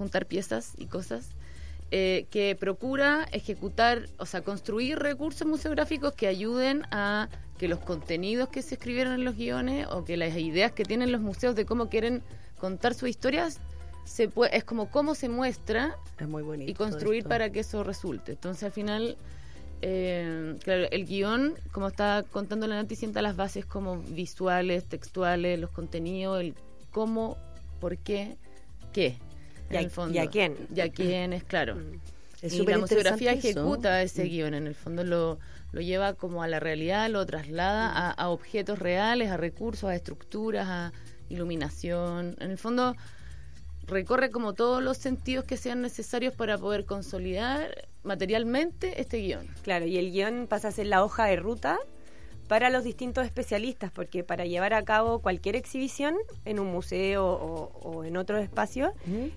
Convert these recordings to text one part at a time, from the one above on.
juntar piezas y cosas, que procura ejecutar, o sea, construir recursos museográficos que ayuden a que los contenidos que se escribieron en los guiones o que las ideas que tienen los museos de cómo quieren contar sus historias, es como cómo se muestra, es muy bonito, y construir para que eso resulte. Entonces, al final, claro, el guión, como está contando la Nati, sienta las bases como visuales, textuales, los contenidos, el cómo, por qué, qué. En el fondo. ¿Y a quién? Y a quién es, claro. Es y súper la museografía interesante ejecuta ese guión, en el fondo lo lleva como a la realidad, lo traslada a objetos reales, a recursos, a estructuras, a iluminación. En el fondo recorre como todos los sentidos que sean necesarios para poder consolidar materialmente este guión. Claro, y el guión pasa a ser la hoja de ruta para los distintos especialistas, porque para llevar a cabo cualquier exhibición en un museo o en otro espacio,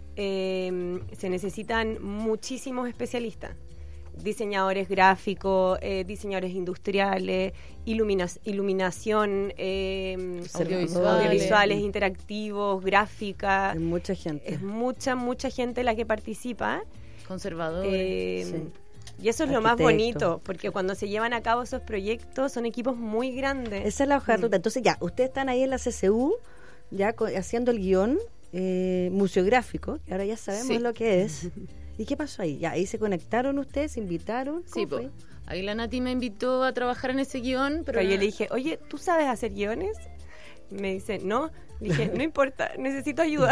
se necesitan muchísimos especialistas. Diseñadores gráficos, diseñadores industriales, iluminación, audiovisuales, interactivos, gráfica. Es mucha gente. Es mucha gente la que participa. Conservadores. Sí. Y eso es lo más bonito, porque cuando se llevan a cabo esos proyectos son equipos muy grandes. Esa es la hoja de ruta. Entonces ya, ustedes están ahí en la CCU, ya haciendo el guión museográfico, y ahora ya sabemos lo que es. ¿Y qué pasó ahí? Ya, ahí se conectaron ustedes, se invitaron. Sí, pues. Ahí la Nati me invitó a trabajar en ese guión, pero yo le dije, oye, ¿tú sabes hacer guiones? Me dice, no. Le dije, no importa, necesito ayuda.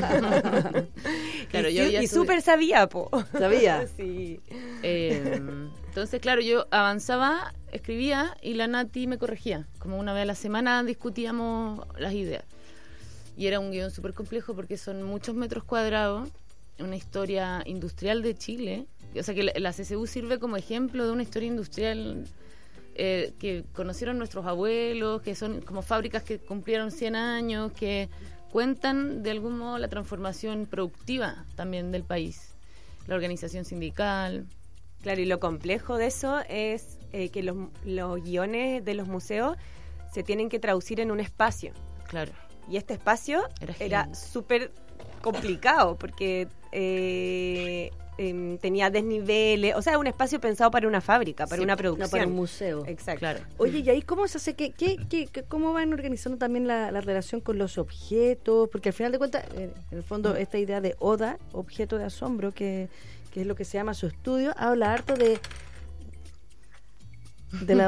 Claro, y súper sabía, po. ¿Sabía? Sí. Entonces, claro, yo avanzaba, escribía y la Nati me corregía. Como una vez a la semana discutíamos las ideas. Y era un guión súper complejo porque son muchos metros cuadrados, una historia industrial de Chile. O sea, que la CCU sirve como ejemplo de una historia industrial que conocieron nuestros abuelos, que son como fábricas que cumplieron 100 años, que cuentan de algún modo la transformación productiva también del país, la organización sindical. Claro, y lo complejo de eso es que los guiones de los museos se tienen que traducir en un espacio. Claro. Y este espacio era súper complicado porque tenía desniveles, o sea, un espacio pensado para una fábrica, para una producción. No para un museo. Exacto. Claro. Oye, ¿y ahí cómo se hace? ¿Cómo van organizando también la relación con los objetos? Porque al final de cuentas, en el fondo, esta idea de ODA, objeto de asombro, que es lo que se llama su estudio, habla harto de la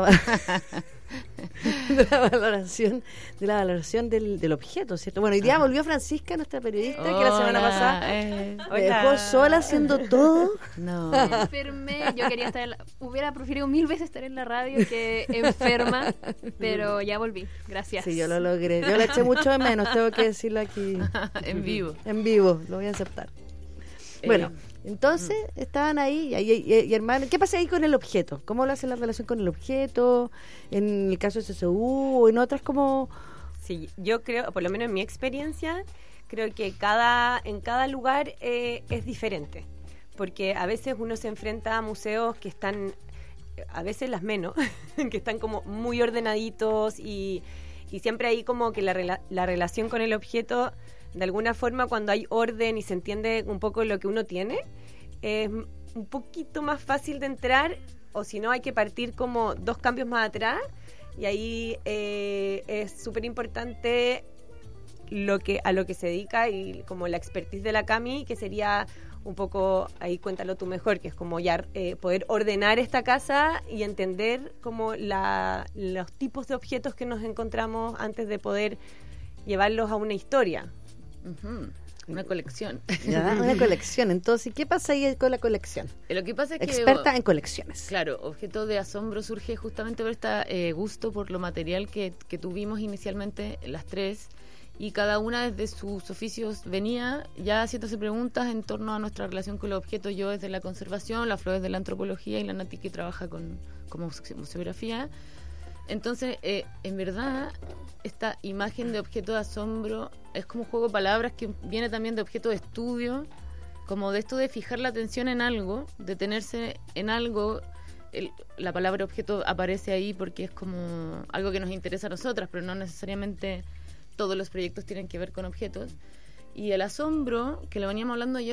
valoración del objeto, ¿cierto? Bueno, hoy día volvió Francisca, nuestra periodista, que la semana pasada me dejó sola haciendo todo. No. Me enfermé, yo quería hubiera preferido 1000 veces estar en la radio que enferma, pero ya volví, gracias. Sí, yo lo logré, yo le eché mucho de menos, tengo que decirlo aquí. En vivo, lo voy a aceptar. Bueno, entonces estaban ahí y hermano, ¿qué pasa ahí con el objeto? ¿Cómo lo hacen la relación con el objeto? En el caso de CSU o en otras como... Sí, yo creo, por lo menos en mi experiencia, creo que en cada lugar es diferente, porque a veces uno se enfrenta a museos que están, a veces las menos, que están como muy ordenaditos y siempre hay como que la relación con el objeto, de alguna forma cuando hay orden y se entiende un poco lo que uno tiene, es un poquito más fácil de entrar, o si no hay que partir como 2 cambios más atrás, y ahí es súper importante a lo que se dedica y como la expertise de la Cami, que sería un poco, ahí cuéntalo tú mejor, que es como ya poder ordenar esta casa y entender como los tipos de objetos que nos encontramos antes de poder llevarlos a una historia. Una colección. Ya, una colección. Entonces, ¿qué pasa ahí con la colección? Lo que pasa es que... Experta en colecciones. Claro, Objeto de Asombro surge justamente por este gusto por lo material que tuvimos inicialmente las tres, y cada una desde sus oficios venía ya haciéndose preguntas en torno a nuestra relación con los objetos. Yo desde la conservación, la Flor desde la antropología y la Nati que trabaja como museografía. Entonces, en verdad, esta imagen de objeto de asombro es como un juego de palabras que viene también de objeto de estudio, como de esto de fijar la atención en algo, detenerse en algo. La palabra objeto aparece ahí porque es como algo que nos interesa a nosotras, pero no necesariamente todos los proyectos tienen que ver con objetos. Y el asombro, que lo veníamos hablando ayer,